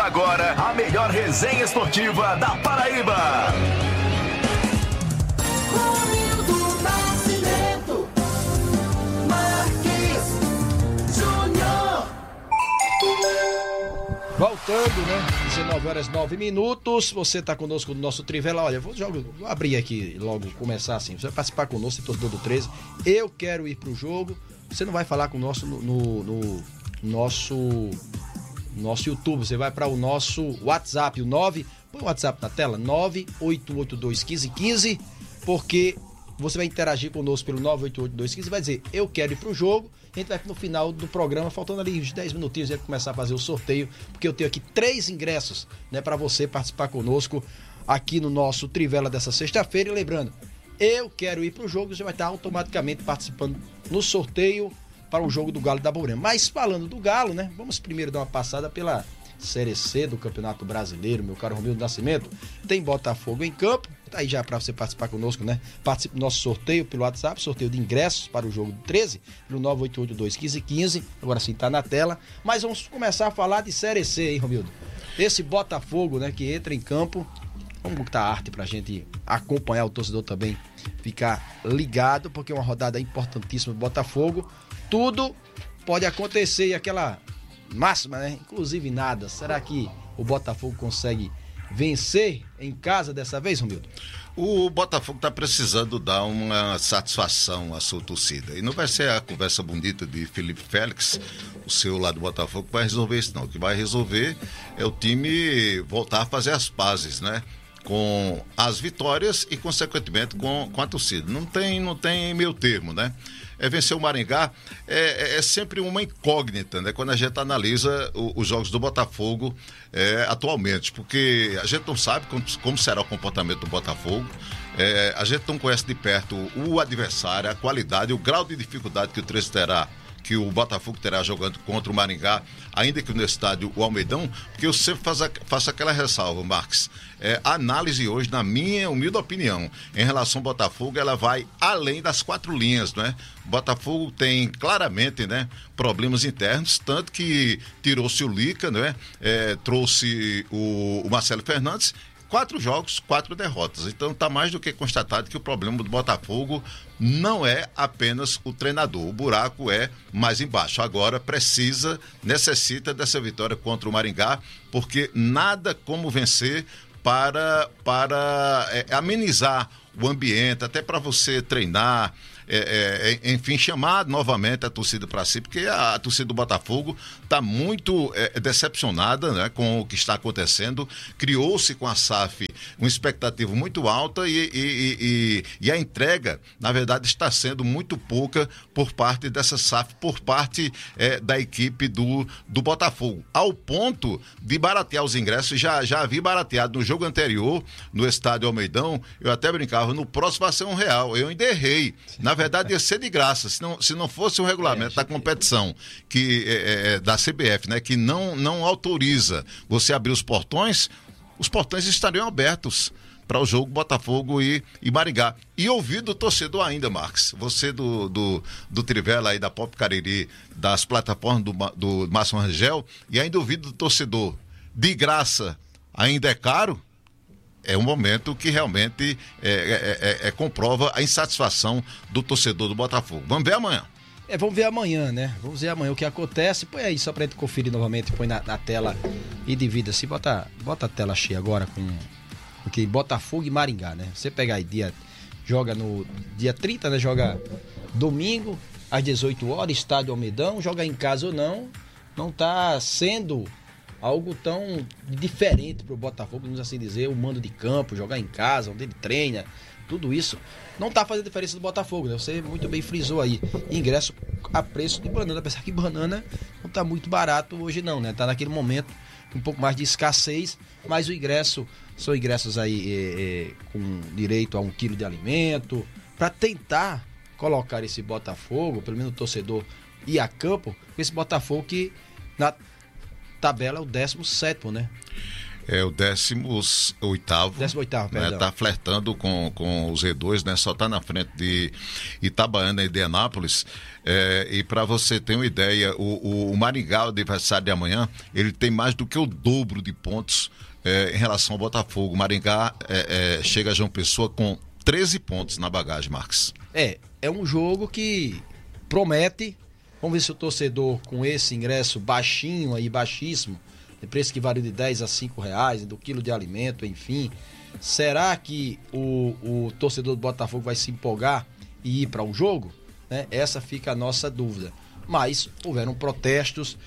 agora a melhor resenha esportiva da Paraíba. Romildo Nascimento, Marques Júnior. Voltando, né? 19h09. Você tá conosco no nosso Trivela. Olha, vou abrir aqui logo, começar assim. Você vai participar conosco, torcedor do 13. Eu quero ir pro jogo. Você não vai falar com o nosso no nosso YouTube. Você vai para o nosso WhatsApp, põe o WhatsApp na tela, 988821515, porque você vai interagir conosco pelo 9888215 e vai dizer, eu quero ir pro jogo. A gente vai no final do programa, faltando ali uns 10 minutinhos, a gente começar a fazer o sorteio, porque eu tenho aqui 3 ingressos, né, para você participar conosco aqui no nosso Trivela dessa sexta-feira. E lembrando, eu quero ir pro jogo, você vai estar automaticamente participando no sorteio para o jogo do Galo da Borborema. Mas falando do Galo, né, vamos primeiro dar uma passada pela Série C do Campeonato Brasileiro, meu caro Romildo Nascimento. Tem Botafogo em campo, tá aí já para você participar conosco, né? Participe do nosso sorteio pelo WhatsApp, sorteio de ingressos para o jogo do 13, pelo 988821515. Agora sim tá na tela, mas vamos começar a falar de Série C, hein, Romildo? Esse Botafogo, né, que entra em campo. Vamos botar arte pra gente acompanhar, o torcedor também ficar ligado, porque é uma rodada importantíssima do Botafogo. Tudo pode acontecer, e aquela máxima, né? Inclusive nada. Será que o Botafogo consegue vencer em casa dessa vez, Romildo? O Botafogo está precisando dar uma satisfação à sua torcida. E não vai ser a conversa bonita de Felipe Félix, o seu lá do Botafogo, que vai resolver isso, não. O que vai resolver é o time voltar a fazer as pazes, né? Com as vitórias e, consequentemente, com a torcida. Não tem meio termo, né? Vencer o Maringá é sempre uma incógnita, né? Quando a gente analisa os jogos do Botafogo atualmente, porque a gente não sabe como será o comportamento do Botafogo, a gente não conhece de perto o adversário, a qualidade, o grau de dificuldade que o 13 terá, que o Botafogo terá jogando contra o Maringá, ainda que no estádio o Almeidão, porque eu sempre faço aquela ressalva, Marques. A análise hoje, na minha humilde opinião, em relação ao Botafogo, ela vai além das 4 linhas, não é? O Botafogo tem claramente, né, problemas internos, tanto que tirou-se o Lica, não é? Trouxe o Marcelo Fernandes. 4 jogos, 4 derrotas. Então está mais do que constatado que o problema do Botafogo não é apenas o treinador. O buraco é mais embaixo. Agora necessita dessa vitória contra o Maringá, porque nada como vencer para amenizar o ambiente, até para você treinar, enfim, chamar novamente a torcida para si, porque a torcida do Botafogo está muito decepcionada, né, com o que está acontecendo. Criou-se com a SAF uma expectativa muito alta e a entrega, na verdade, está sendo muito pouca por parte dessa SAF, por parte da equipe do Botafogo, ao ponto de baratear os ingressos. Já havia barateado no jogo anterior, no estádio Almeidão. Eu até brincava, no próximo vai ser R$1. Eu ainda errei. Na verdade, ia ser de graça, se não fosse o regulamento da competição da CBF, né, que não autoriza você abrir os portões estariam abertos para o jogo Botafogo e Maringá. E ouvir do torcedor ainda, Marques, você do Trivela aí, da Pop Cariri, das plataformas do Márcio Rangel, e ainda ouvir do torcedor, de graça ainda é caro. É um momento que realmente comprova a insatisfação do torcedor do Botafogo. Vamos ver amanhã. Vamos ver amanhã, né? Vamos ver amanhã o que acontece. Põe aí só pra gente conferir novamente, põe na tela e divida assim. Bota a tela cheia agora com Botafogo e Maringá, né? Você pega aí, joga no dia 30, né? Joga domingo, às 18 horas, estádio Almeidão, joga em casa ou não tá sendo algo tão diferente pro Botafogo, vamos assim dizer, o mando de campo, jogar em casa, onde ele treina, tudo isso não tá fazendo diferença do Botafogo, né? Você muito bem frisou aí, ingresso a preço de banana, apesar que banana não tá muito barato hoje não, né? Tá naquele momento um pouco mais de escassez, mas são ingressos aí com direito a 1 quilo de alimento, para tentar colocar esse Botafogo, pelo menos o torcedor ir a campo, esse Botafogo que na tabela é o 17º, né? É o 18º. 18º, perdão. Né? Tá flertando com o Z2, né? Só tá na frente de Itabaiana e de Anápolis. E para você ter uma ideia, o Maringá, o adversário de amanhã, ele tem mais do que o dobro de pontos em relação ao Botafogo. O Maringá chega a João Pessoa com 13 pontos na bagagem, Marcos. É um jogo que promete. Vamos ver se o torcedor, com esse ingresso baixinho aí, baixíssimo, de preço que varia de 10 a 5 reais, do quilo de alimento, enfim, será que o torcedor do Botafogo vai se empolgar e ir para o jogo? Né? Essa fica a nossa dúvida. Mas houveram protestos,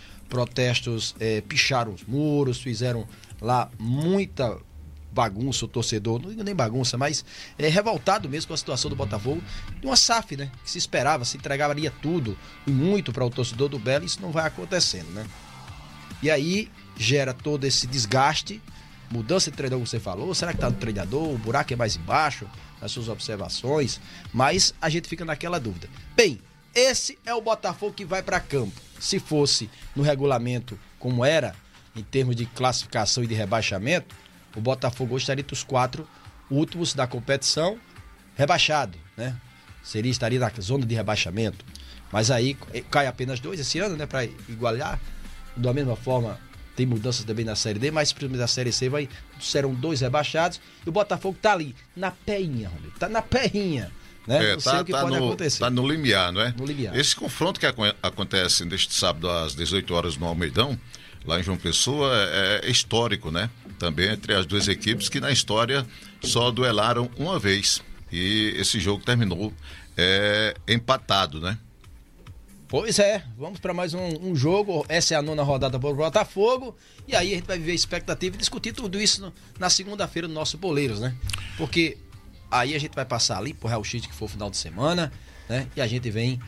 picharam os muros, fizeram lá muita bagunça, o torcedor, não digo nem bagunça, mas revoltado mesmo com a situação do Botafogo, de uma SAF, né? Que se esperava, se entregaria tudo e muito para o torcedor do Belo, isso não vai acontecendo, né? E aí gera todo esse desgaste, mudança de treinador, como você falou, será que está no treinador, o buraco é mais embaixo, nas suas observações, mas a gente fica naquela dúvida. Bem, esse é o Botafogo que vai para campo. Se fosse no regulamento como era, em termos de classificação e de rebaixamento, o Botafogo hoje estaria entre os 4 últimos da competição, rebaixado, né? Estaria na zona de rebaixamento. Mas aí cai apenas 2 esse ano, né? Para igualar. Da mesma forma, tem mudanças também na Série D, mas principalmente na Série C serão 2 rebaixados. E o Botafogo tá ali, na peinha, Romero. Tá na peinha. Né? Não sei o que pode acontecer. Tá no limiar, não é? No limiar. Esse confronto que acontece neste sábado às 18 horas no Almeidão, lá em João Pessoa, é histórico, né? Também entre as duas equipes que na história só duelaram uma vez. E esse jogo terminou empatado, né? Pois é, vamos para mais um jogo. Essa é a 9ª rodada para o Botafogo. E aí a gente vai viver a expectativa e discutir tudo isso na segunda-feira no nosso Boleiros, né? Porque aí a gente vai passar ali pro Real X, que for o final de semana, né? E a gente vem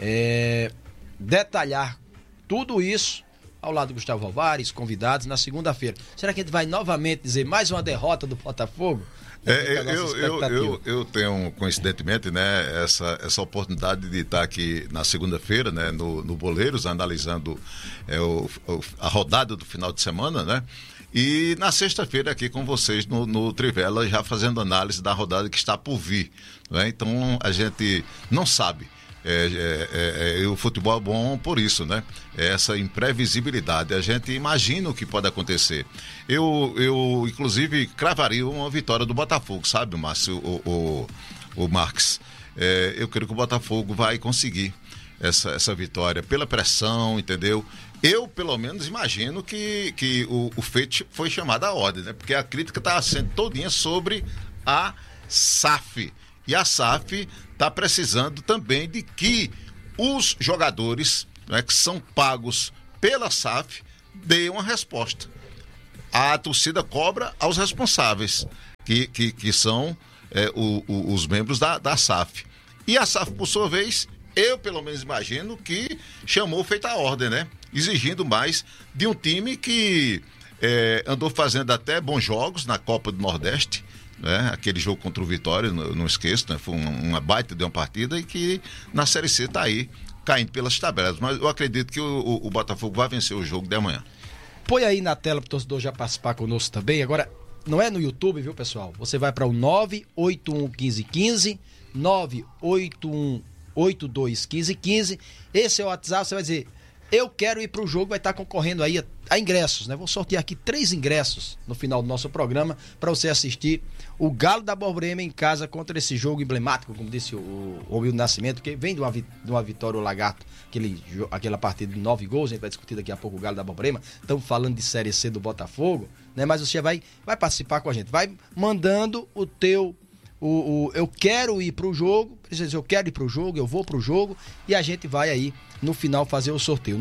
detalhar tudo isso ao lado do Gustavo Alvares, convidados, na segunda-feira. Será que a gente vai novamente dizer mais uma derrota do Botafogo? Eu tenho, coincidentemente, né, essa oportunidade de estar aqui na segunda-feira, né, no Boleiros, analisando a rodada do final de semana, né? E na sexta-feira aqui com vocês no Trivela, já fazendo análise da rodada que está por vir, né? Então a gente não sabe. O futebol é bom por isso, né? Essa imprevisibilidade. A gente imagina o que pode acontecer. Eu inclusive, cravaria uma vitória do Botafogo, sabe, Márcio, o Marques? Eu creio que o Botafogo vai conseguir essa vitória pela pressão, entendeu? Eu, pelo menos, imagino que o feito foi chamado à ordem, né? Porque a crítica está sendo todinha sobre a SAF. E a SAF está precisando também de que os jogadores, né, que são pagos pela SAF deem uma resposta. A torcida cobra aos responsáveis, que são os membros da SAF. E a SAF, por sua vez, eu pelo menos imagino que chamou feita a ordem, né? Exigindo mais de um time que andou fazendo até bons jogos na Copa do Nordeste, né? Aquele jogo contra o Vitória, não esqueço, né? Foi uma baita de uma partida e que na Série C está aí, caindo pelas tabelas. Mas eu acredito que o Botafogo vai vencer o jogo de amanhã. Põe aí na tela para o torcedor já participar conosco também. Agora, não é no YouTube, viu, pessoal? Você vai para o 9811515, 981821515. Esse é o WhatsApp, você vai dizer: eu quero ir para o jogo, vai estar concorrendo aí a ingressos, né? Vou sortear aqui 3 ingressos no final do nosso programa para você assistir o Galo da Borborema em casa contra esse jogo emblemático, como disse o Romildo Nascimento, que vem de uma vitória, o Lagarto, aquela partida de 9 gols. A gente vai discutir daqui a pouco o Galo da Borborema. Estamos falando de Série C do Botafogo, né? Mas você vai participar com a gente, vai mandando o teu eu quero ir pro jogo, precisa dizer, eu quero ir pro jogo, eu vou pro jogo, e a gente vai aí no final fazer o sorteio.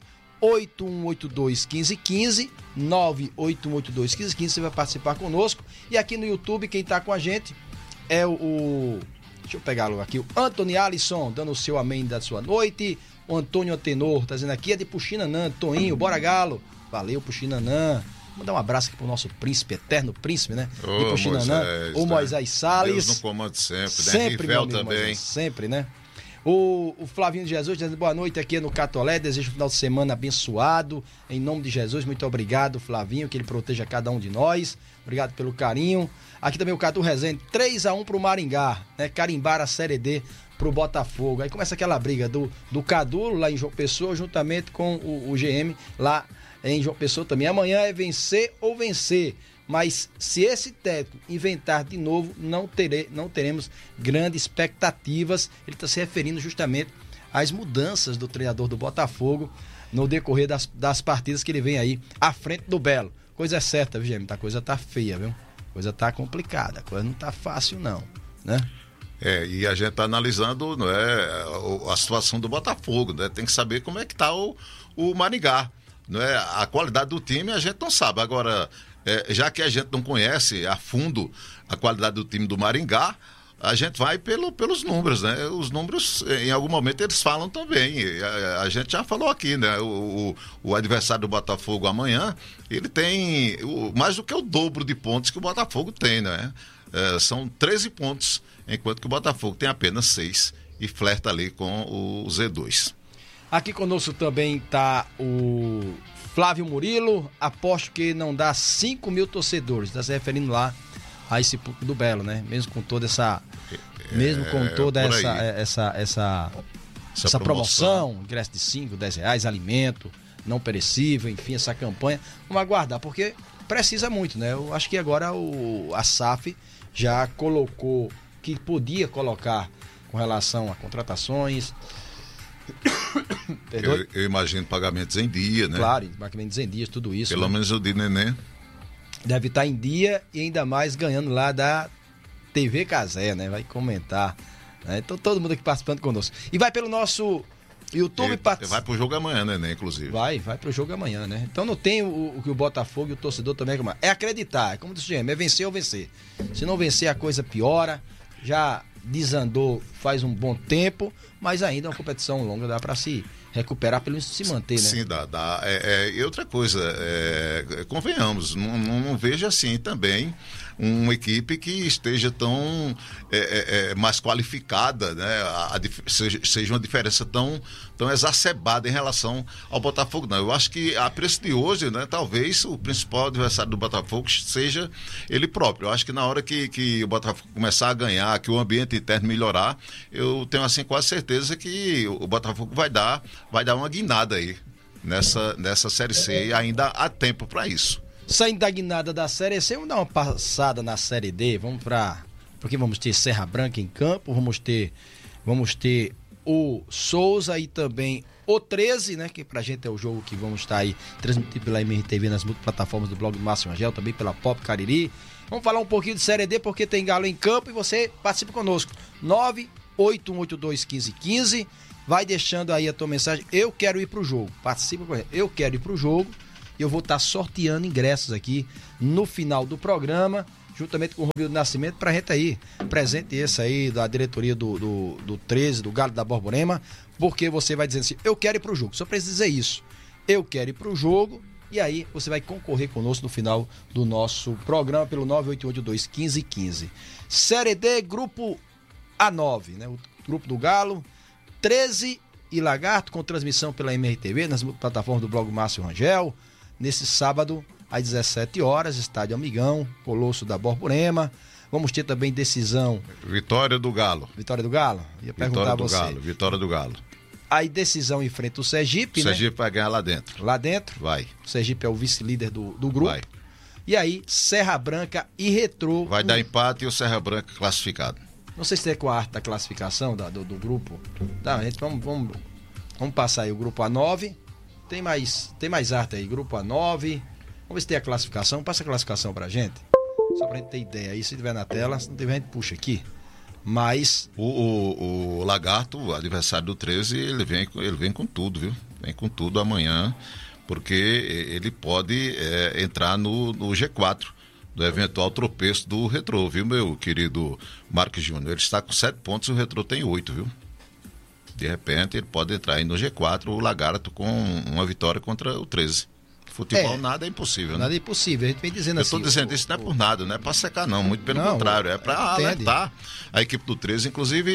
981821515, 981821515, você vai participar conosco. E aqui no YouTube, quem tá com a gente é deixa eu pegar logo aqui, o Antony Alisson, dando o seu amém da sua noite. O Antônio Antenor tá dizendo aqui, é de Puxinanã, Toinho, bora Galo. Valeu, Puxinanã. Mandar um abraço aqui pro nosso príncipe, eterno príncipe, né? De Puxinanã, o Moisés Salles. Deus no comando sempre, né? Sempre, Rivel também. Moisés, sempre, né? O Flavinho de Jesus dizendo boa noite aqui no Catolé, desejo um final de semana abençoado, em nome de Jesus, muito obrigado Flavinho, que ele proteja cada um de nós, obrigado pelo carinho. Aqui também o Cadu Rezende, 3-1 pro Maringá, né? Carimbar a Série D pro Botafogo. Aí começa aquela briga do Cadu lá em João Pessoa, juntamente com o GM lá em João Pessoa também. Amanhã é vencer ou vencer. Mas se esse técnico inventar de novo, não teremos grandes expectativas. Ele está se referindo justamente às mudanças do treinador do Botafogo no decorrer das partidas que ele vem aí à frente do Belo. Coisa é certa, viu, gente? A coisa tá feia, viu? A coisa tá complicada, a coisa não tá fácil não, né? E a gente tá analisando, não é, a situação do Botafogo, né? Tem que saber como é que tá o Maringá, não é? A qualidade do time a gente não sabe. Agora, já que a gente não conhece a fundo a qualidade do time do Maringá, a gente vai pelos números, né? Os números, em algum momento, eles falam também. A gente já falou aqui, né? O adversário do Botafogo amanhã, ele tem mais do que o dobro de pontos que o Botafogo tem, né? São 13 pontos, enquanto que o Botafogo tem apenas 6 e flerta ali com o Z2. Aqui conosco também está o Flávio Murilo, aposto que não dá 5 mil torcedores, está se referindo lá a esse público do Belo, né? Mesmo com toda essa promoção, ingresso de 5, 10 reais, alimento não perecível, enfim, essa campanha, vamos aguardar, porque precisa muito, né? Eu acho que agora a SAF já colocou que podia colocar com relação a contratações. Eu imagino pagamentos em dia, né? Claro, pagamentos em dias, tudo isso. Pelo menos o de Neném. Deve estar em dia e ainda mais ganhando lá da TV Casé, né? Vai comentar. Né? Então todo mundo aqui participando conosco. E vai pelo nosso YouTube. Vai pro jogo amanhã, né, inclusive. Vai pro jogo amanhã, né? Então não tem o que o Botafogo e o torcedor também é acreditar. É como disse o GM, é vencer ou vencer. Se não vencer, a coisa piora. Já desandou faz um bom tempo, mas ainda é uma competição longa, dá para se recuperar, pelo menos se manter, né? Sim, dá. E outra coisa, convenhamos, não vejo assim também uma equipe que esteja tão mais qualificada, né? Seja uma diferença tão exacerbada em relação ao Botafogo, não. Eu acho que a preço de hoje, né, talvez o principal adversário do Botafogo seja ele próprio. Eu acho que na hora que o Botafogo começar a ganhar, que o ambiente interno melhorar, eu tenho assim quase certeza que o Botafogo vai dar uma guinada aí nessa Série C e ainda há tempo para isso. Saindo da guinada da Série C, vamos dar uma passada na Série D, porque vamos ter Serra Branca em campo, vamos ter o Souza e também o 13, né, que pra gente é o jogo que vamos estar aí transmitido pela MRTV nas multiplataformas do blog do Márcio Rangel, também pela Pop Cariri. Vamos falar um pouquinho de Série D, porque tem Galo em campo e você participa conosco, 981821515, vai deixando aí a tua mensagem, eu quero ir pro jogo, participa com ele, eu quero ir pro jogo. Eu vou estar sorteando ingressos aqui no final do programa, juntamente com o Romildo Nascimento, pra gente aí, presente esse aí da diretoria do 13, do Galo da Borborema, porque você vai dizendo assim, eu quero ir pro jogo, só precisa dizer isso, eu quero ir pro jogo, e aí você vai concorrer conosco no final do nosso programa pelo 988821515. Série D, grupo A9, né? O grupo do Galo, 13 e Lagarto, com transmissão pela MRTV, nas plataformas do blog Márcio Rangel. Nesse sábado, às 17 horas, estádio Amigão, Colosso da Borborema. Vamos ter também decisão. Vitória do Galo. Vitória do Galo? Ia perguntar a você. Vitória do Galo. Aí decisão enfrenta o Sergipe, né? O Sergipe vai ganhar lá dentro. Lá dentro? Vai. O Sergipe é o vice-líder do grupo. Vai. E aí, Serra Branca e Retrô. Vai dar empate e o Serra Branca classificado. Não sei se é com a arte da classificação do grupo. Tá, gente, vamos passar aí o grupo A9. Tem mais arte aí, grupo A9. Vamos ver se tem a classificação. Passa a classificação pra gente. Só pra gente ter ideia aí. Se tiver na tela, se não tiver, a gente puxa aqui. Mas. O Lagarto, o adversário do 13, ele vem com tudo, viu? Vem com tudo amanhã, porque ele pode entrar no G4 do eventual tropeço do Retrô, viu, meu querido Marcos Júnior? Ele está com 7 pontos e o Retrô tem 8, viu? De repente, ele pode entrar aí no G4, o Lagarto, com uma vitória contra o 13. Futebol, nada é impossível, né? Nada é impossível, a gente vem dizendo assim. Eu estou dizendo isso não é por nada, não é para secar não, muito pelo contrário, é para alertar a equipe do 13. Inclusive,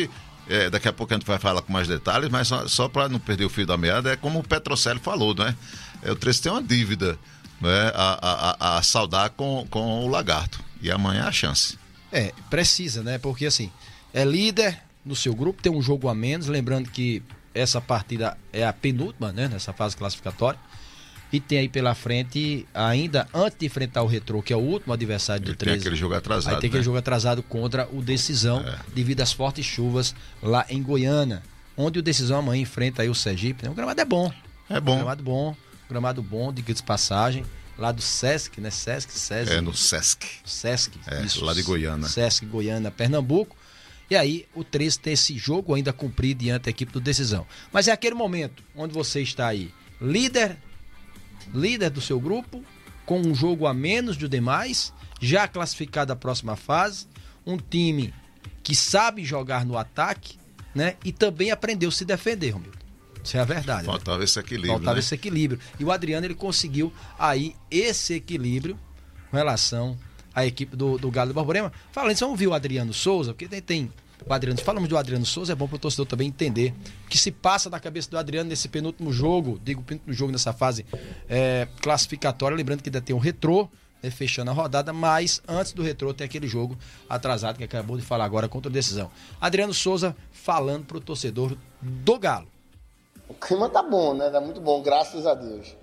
daqui a pouco a gente vai falar com mais detalhes, mas só para não perder o fio da meada, é como o Petrocelli falou, né? O 13 tem uma dívida, né, a saldar com o Lagarto. E amanhã é a chance. Precisa, né? Porque assim, é líder no seu grupo, tem um jogo a menos, lembrando que essa partida é a penúltima, né? Nessa fase classificatória. E tem aí pela frente, ainda antes de enfrentar o Retrô, que é o último adversário do 13. Tem aquele jogo atrasado. Aí tem aquele jogo atrasado contra o Decisão, devido às fortes chuvas lá em Goiânia. Onde o Decisão amanhã enfrenta aí o Sergipe, né? O gramado é bom. Gramado bom, de passagem. Lá do Sesc, né? Sesc. No Sesc. Isso. Lá de Goiânia. Sesc, Goiânia, Pernambuco. E aí o 13 tem esse jogo ainda cumprido diante da equipe do Decisão. Mas é aquele momento onde você está aí, líder do seu grupo, com um jogo a menos do demais, já classificado à próxima fase, um time que sabe jogar no ataque, né? E também aprendeu a se defender, Romildo. Isso é a verdade. Faltava esse equilíbrio. Esse equilíbrio. E o Adriano, ele conseguiu aí esse equilíbrio com relação à equipe do Galo do Borborema. Falando, você não viu o Adriano Souza? Porque tem o Adriano. Falamos do Adriano Souza, é bom para o torcedor também entender o que se passa na cabeça do Adriano nesse penúltimo jogo, nessa fase classificatória. Lembrando que ainda tem o Retrô, né, fechando a rodada, mas antes do Retrô tem aquele jogo atrasado que acabou de falar agora contra o Decisão. Adriano Souza falando para o torcedor do Galo. O clima tá bom, né? Tá muito bom, graças a Deus.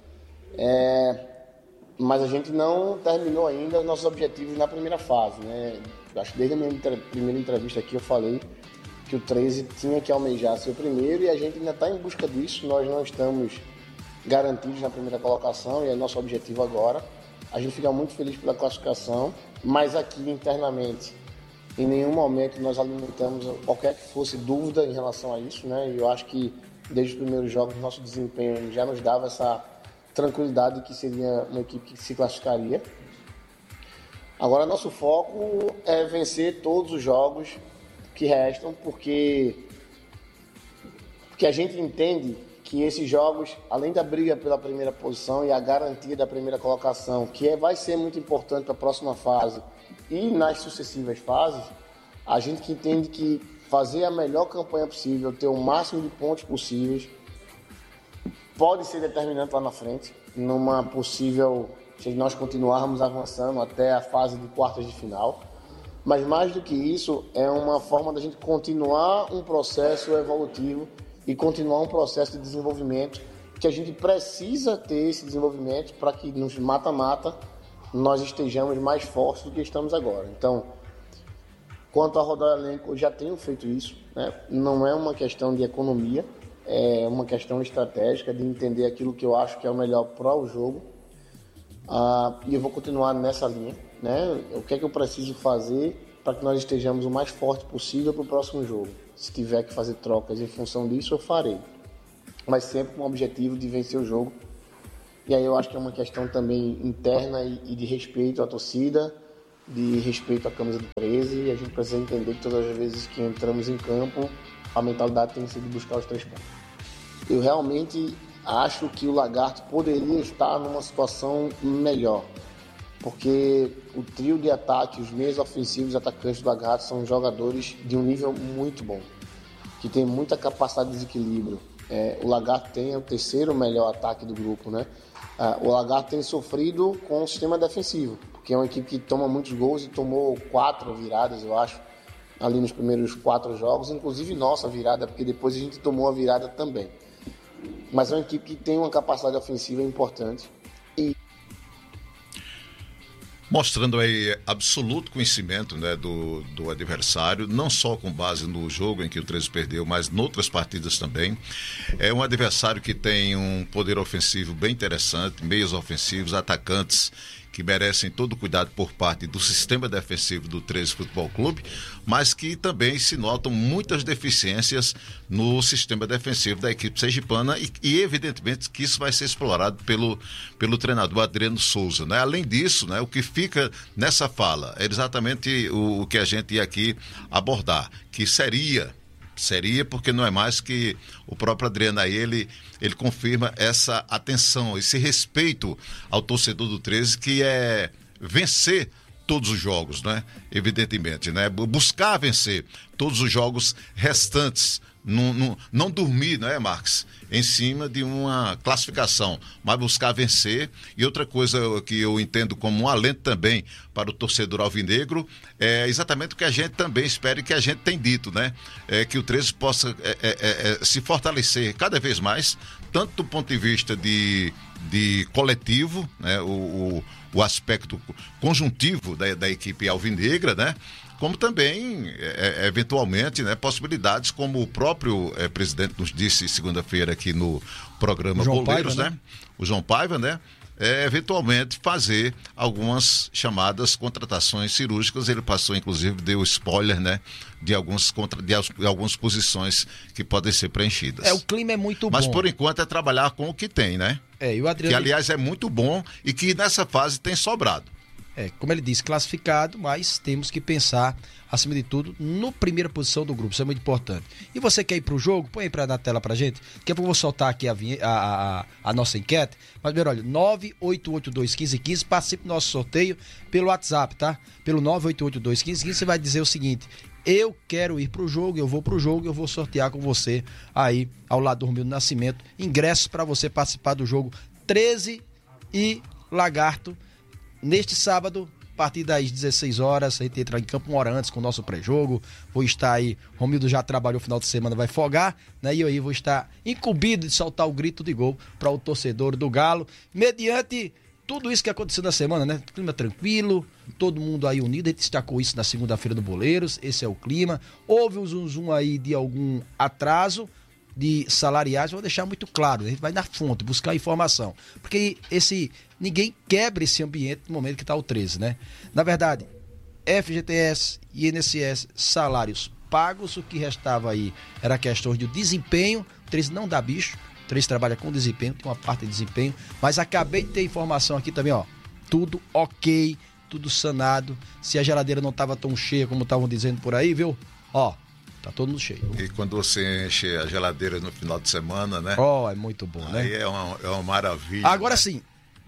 Mas a gente não terminou ainda os nossos objetivos na primeira fase, né? Acho que desde a minha primeira entrevista aqui eu falei que o 13 tinha que almejar ser o primeiro e a gente ainda está em busca disso. Nós não estamos garantidos na primeira colocação e é nosso objetivo agora. A gente fica muito feliz pela classificação, mas aqui internamente em nenhum momento nós alimentamos qualquer que fosse dúvida em relação a isso, né? E eu acho que desde os primeiros jogos, nosso desempenho já nos dava essa tranquilidade de que seria uma equipe que se classificaria. Agora, nosso foco é vencer todos os jogos que restam, porque a gente entende que esses jogos, além da briga pela primeira posição e a garantia da primeira colocação, que vai ser muito importante para a próxima fase e nas sucessivas fases, a gente que entende que fazer a melhor campanha possível, ter o máximo de pontos possíveis, pode ser determinante lá na frente, numa possível, se nós continuarmos avançando até a fase de quartas de final. Mas mais do que isso, é uma forma da gente continuar um processo evolutivo e continuar um processo de desenvolvimento, que a gente precisa ter esse desenvolvimento para que nos mata-mata nós estejamos mais fortes do que estamos agora. Então, quanto a rodar elenco, eu já tenho feito isso, né? Não é uma questão de economia, é uma questão estratégica de entender aquilo que eu acho que é o melhor para o jogo. E eu vou continuar nessa linha, né? O que é que eu preciso fazer para que nós estejamos o mais forte possível para o próximo jogo? Se tiver que fazer trocas em função disso, eu farei. Mas sempre com o objetivo de vencer o jogo. E aí eu acho que é uma questão também interna e de respeito à torcida, de respeito à camisa do 13, e a gente precisa entender que todas as vezes que entramos em campo, a mentalidade tem sido buscar os 3 pontos. Eu realmente acho que o Lagarto poderia estar numa situação melhor, porque o trio de ataque, os meios ofensivos e atacantes do Lagarto são jogadores de um nível muito bom, que tem muita capacidade de desequilíbrio. O Lagarto tem o 3º melhor ataque do grupo, né? O Lagarto tem sofrido com o sistema defensivo, porque é uma equipe que toma muitos gols e tomou 4 viradas, eu acho, ali nos primeiros 4 jogos, inclusive nossa virada, porque depois a gente tomou a virada também. Mas é uma equipe que tem uma capacidade ofensiva importante. Mostrando aí absoluto conhecimento, né, do adversário, não só com base no jogo em que o 13 perdeu, mas em outras partidas também. É um adversário que tem um poder ofensivo bem interessante, meios ofensivos, atacantes que merecem todo o cuidado por parte do sistema defensivo do 13 Futebol Clube, mas que também se notam muitas deficiências no sistema defensivo da equipe sergipana e evidentemente que isso vai ser explorado pelo treinador Adriano Souza, né? Além disso, né, o que fica nessa fala é exatamente o que a gente ia aqui abordar, que seria porque não é mais que o próprio Adriano aí, ele confirma essa atenção, esse respeito ao torcedor do 13, que é vencer todos os jogos, né? Evidentemente, né? Buscar vencer todos os jogos restantes. Não dormir, né, Marques, em cima de uma classificação, mas buscar vencer. E outra coisa que eu entendo como um alento também para o torcedor alvinegro é exatamente o que a gente também espera e que a gente tem dito, né? Que o 13 possa se fortalecer cada vez mais, tanto do ponto de vista de coletivo, né? O aspecto conjuntivo da equipe alvinegra, né? Como também, eventualmente, né, possibilidades, como o próprio presidente nos disse segunda-feira aqui no programa Boleiros, né? O João Paiva, né? Eventualmente fazer algumas chamadas contratações cirúrgicas. Ele passou, inclusive, deu spoiler, né? De algumas posições que podem ser preenchidas. O clima é muito bom. Mas, por enquanto, é trabalhar com o que tem, né? E o Adriano... Que, aliás, é muito bom e que nessa fase tem sobrado. Como ele disse, classificado, mas temos que pensar, acima de tudo, no primeira posição do grupo. Isso é muito importante. E você quer ir pro jogo? Põe aí na tela pra gente. Daqui a pouco eu vou soltar aqui a nossa enquete. Mas, meu, olha, 988-21515, participe do nosso sorteio pelo WhatsApp, tá? Pelo 988-21515, você vai dizer o seguinte: eu quero ir pro jogo, eu vou pro jogo, eu vou sortear com você aí, ao lado do Romildo Nascimento, ingressos para você participar do jogo 13 e Lagarto. Neste sábado, a partir das 16 horas, a gente entra em campo uma hora antes com o nosso pré-jogo. Vou estar aí, Romildo já trabalhou o final de semana, vai folgar, né? E eu aí vou estar incumbido de soltar o grito de gol para o torcedor do Galo, mediante tudo isso que aconteceu na semana, né? Clima tranquilo, todo mundo aí unido. A gente destacou isso na segunda-feira do Boleiros, esse é o clima. Houve um zoom aí de algum atraso de salariais, vou deixar muito claro, a gente vai na fonte, buscar informação, porque ninguém quebra esse ambiente no momento que está o 13, né? Na verdade, FGTS, INSS, salários pagos, o que restava aí era questão de desempenho. O 13 não dá bicho, o 13 trabalha com desempenho, tem uma parte de desempenho, mas acabei de ter informação aqui também, ó, tudo ok, tudo sanado. Se a geladeira não estava tão cheia como estavam dizendo por aí, viu? Ó, tá todo mundo cheio. E quando você enche a geladeira no final de semana, né? É muito bom, né? Aí é uma maravilha. Agora né? sim,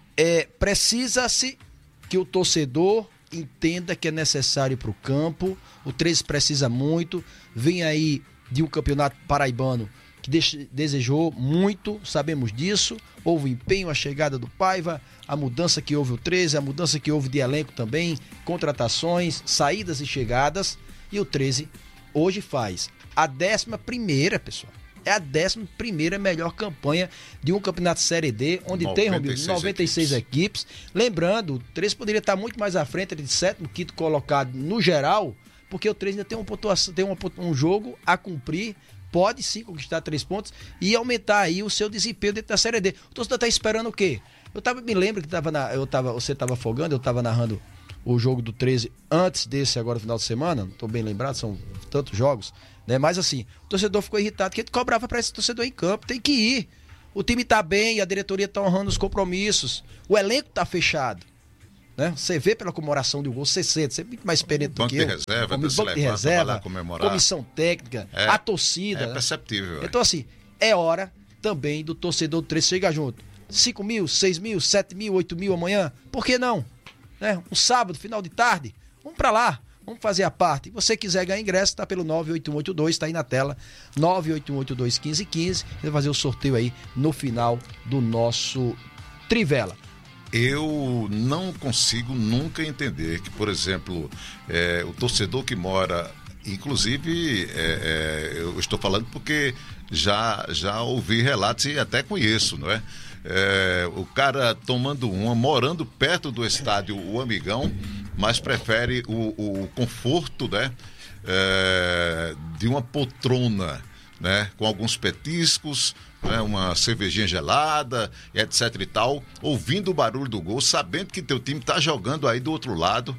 precisa-se que o torcedor entenda que é necessário para o campo. O 13 precisa muito. Vem aí de um campeonato paraibano que desejou muito, sabemos disso. Houve empenho, a chegada do Paiva, a mudança que houve o 13, a mudança que houve de elenco também, contratações, saídas e chegadas. E o 13 hoje faz a 11ª, pessoal. É a 11ª melhor campanha de um campeonato Série D, onde tem, Romildo, 96 equipes. Lembrando, o 13 poderia estar muito mais à frente, de 7º, 5º colocado no geral, porque o 13 ainda tem uma pontuação, tem um jogo a cumprir, pode sim conquistar 3 pontos e aumentar aí o seu desempenho dentro da Série D. O torcedor está esperando o quê? Me lembro que você estava folgando, eu estava narrando o jogo do 13 antes desse agora, final de semana, não estou bem lembrado, são tantos jogos, né? Mas assim, o torcedor ficou irritado, que ele cobrava para esse torcedor em campo, tem que ir. O time tá bem, a diretoria tá honrando os compromissos, o elenco tá fechado, né? Você vê pela comemoração de um gol, você sente, você é muito mais experiente do que eu. Banco de reserva, comissão técnica, a torcida. É perceptível. Então assim, é hora também do torcedor do 13 chegar junto. 5 mil, 6 mil, 7 mil, 8 mil amanhã, por que não? Né? Um sábado, final de tarde, vamos pra lá, vamos fazer a parte. Se você quiser ganhar ingresso, tá pelo 98182, tá aí na tela, 981821515, vai fazer o sorteio aí no final do nosso Trivela. Eu não consigo nunca entender que, por exemplo, o torcedor que mora, inclusive, eu estou falando porque já ouvi relatos e até conheço, não é? O cara tomando morando perto do estádio O Amigão, mas prefere o conforto, né? De uma poltrona, né? Com alguns petiscos, né? Uma cervejinha gelada, etc e tal, ouvindo o barulho do gol, sabendo que teu time tá jogando aí do outro lado.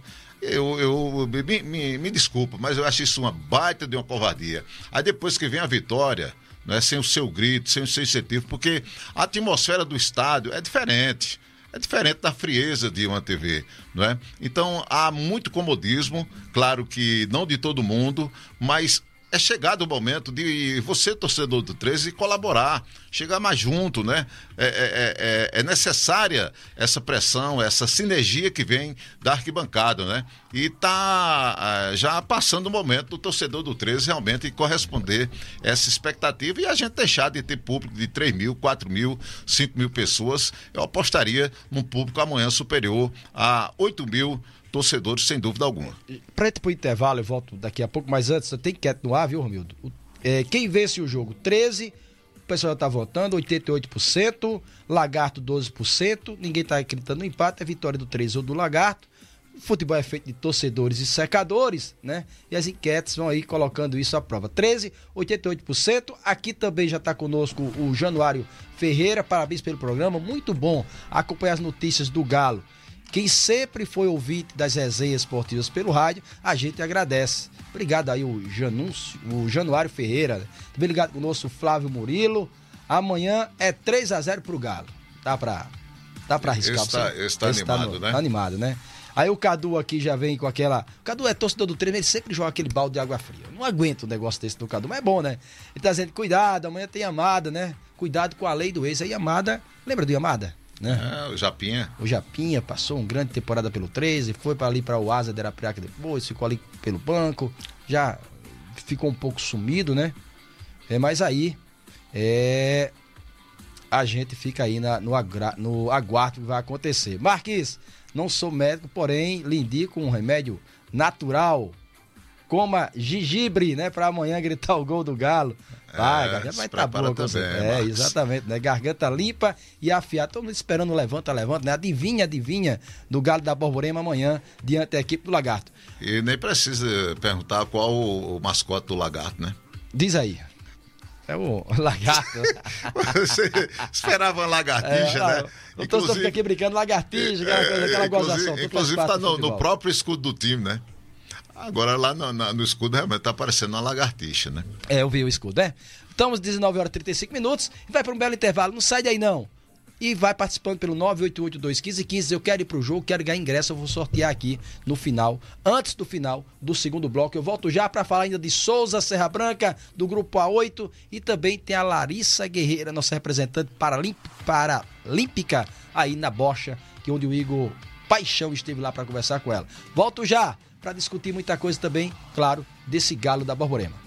Me desculpa, mas eu acho isso uma baita de uma covardia. Aí depois que vem a vitória, né, sem o seu grito, sem o seu incentivo, porque a atmosfera do estádio é diferente da frieza de uma TV, não é? Então há muito comodismo, claro que não de todo mundo, mas é chegado o momento de você, torcedor do 13, colaborar, chegar mais junto, né? É necessária essa pressão, essa sinergia que vem da arquibancada, né? E tá já passando o momento do torcedor do 13 realmente corresponder a essa expectativa e a gente deixar de ter público de 3 mil, 4 mil, 5 mil pessoas. Eu apostaria num público amanhã superior a 8 mil torcedores, sem dúvida alguma. Para ir pro intervalo, eu volto daqui a pouco, mas antes, tem enquete no ar, viu, Romildo? Quem vence o jogo? 13, o pessoal já tá votando, 88%, Lagarto 12%, ninguém tá acreditando no empate, é vitória do 13 ou do Lagarto. O futebol é feito de torcedores e secadores, né? E as enquetes vão aí colocando isso à prova. 13, 88%. Aqui também já está conosco o Januário Ferreira. Parabéns pelo programa, muito bom acompanhar as notícias do Galo. Quem sempre foi ouvinte das resenhas esportivas pelo rádio, a gente agradece. Obrigado aí o Januário Ferreira. Também ligado conosco o Flávio Murilo. Amanhã é 3-0 pro Galo. Dá pra arriscar. Está animado, né? Tá animado, né? Aí o Cadu aqui já vem com aquela... O Cadu é torcedor do treino, ele sempre joga aquele balde de água fria. Eu não aguento um negócio desse do Cadu, mas é bom, né? Ele tá dizendo, cuidado, amanhã tem Yamada, né? Cuidado com a lei do ex. Aí Yamada, lembra do Yamada? Né? O Japinha. O Japinha passou uma grande temporada pelo 13, foi para ali para o Asa de Arapiraca depois, ficou ali pelo banco, já ficou um pouco sumido, né? Mas aí a gente fica aí no aguardo que vai acontecer. Marquinhos, não sou médico, porém lhe indico um remédio natural. Coma gengibre, né? Para amanhã gritar o gol do Galo. Vai, garganta vai estar boa. Também, exatamente, né? Garganta limpa e afiada. Todo mundo esperando o levanta, né? Adivinha do Galo da Borborema amanhã, diante da equipe do Lagarto. E nem precisa perguntar qual o mascote do Lagarto, né? Diz aí. É o Lagarto. Você esperava uma lagartixa, né? O torcedor fica aqui brincando, lagartixa, aquela gozação. Inclusive tá no próprio escudo do time, né? Agora lá no escudo realmente tá parecendo uma lagartixa, né? Eu vi o escudo, né? Estamos 19h35 e vai para um belo intervalo. Não sai daí não. E vai participando pelo 988-215-15. Eu quero ir pro jogo, quero ganhar ingresso. Eu vou sortear aqui no final, antes do final do segundo bloco. Eu volto já para falar ainda de Souza Serra Branca, do grupo A8. E também tem a Larissa Guerreira, nossa representante paralímpica, aí na Bocha, que onde o Igor Paixão esteve lá para conversar com ela. Volto já para discutir muita coisa também, claro, desse Galo da Borborema.